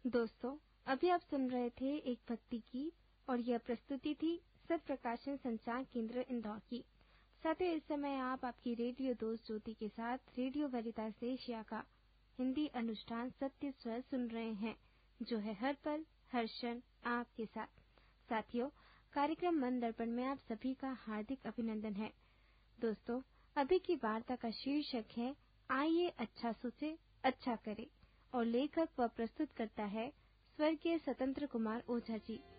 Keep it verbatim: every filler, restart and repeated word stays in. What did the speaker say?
दोस्तों, अभी आप सुन रहे थे एक भक्ति गीत और यह प्रस्तुति थी सत प्रकाशन संचार केंद्र इंदौर की। साथियों, इस समय आप आपकी रेडियो दोस्त ज्योति के साथ रेडियो वेरितास एशिया का हिंदी अनुष्ठान सत्य स्वर सुन रहे हैं, जो है हर पल हर क्षण आपके साथ। साथियों, कार्यक्रम मन दर्पण में आप सभी का हार्दिक अभिनंदन है। दोस्तों, अभी की वार्ता का शीर्षक है आइए अच्छा सोचे अच्छा करे और लेखक व प्रस्तुत करता है स्वर्गीय स्वतंत्र कुमार ओझा जी।